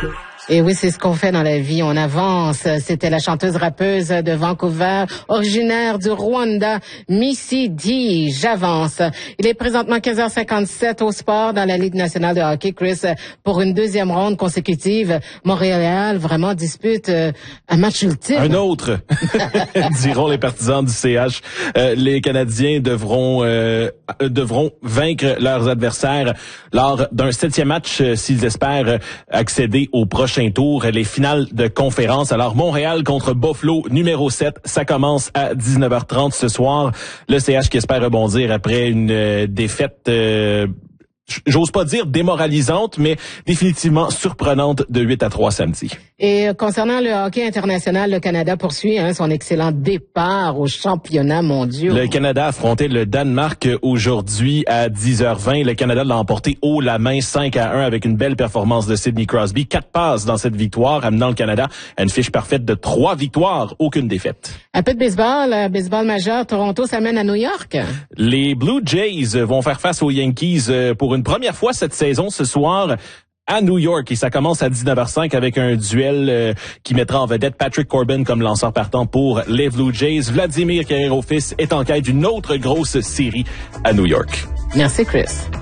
Et oui, c'est ce qu'on fait dans la vie, on avance. C'était la chanteuse-rappeuse de Vancouver, originaire du Rwanda, Missy D. J'avance. Il est présentement 15h57 au sport dans la Ligue nationale de hockey, Chris, pour une deuxième ronde consécutive. Montréal vraiment dispute un match ultime. Un autre, diront les partisans du CH. Les Canadiens devront vaincre leurs adversaires lors d'un 7e match s'ils espèrent accéder au prochain tour, les finales de conférence. Alors, Montréal contre Buffalo, numéro 7, ça commence à 19h30 ce soir. Le CH qui espère rebondir après une défaite, j'ose pas dire démoralisante, mais définitivement surprenante de 8-3 samedi. Et concernant le hockey international, le Canada poursuit son excellent départ aux championnats mondiaux. Le Canada affrontait le Danemark aujourd'hui à 10h20. Le Canada l'a emporté haut la main 5-1 avec une belle performance de Sidney Crosby. 4 passes dans cette victoire, amenant le Canada à une fiche parfaite de 3 victoires, aucune défaite. Un peu de baseball majeur. Toronto s'amène à New York. Les Blue Jays vont faire face aux Yankees pour une première fois cette saison ce soir à New York, et ça commence à 19h05 avec un duel qui mettra en vedette Patrick Corbin comme lanceur partant pour les Blue Jays. Vladimir Guerrero-Fils est en quête d'une autre grosse série à New York. Merci Chris.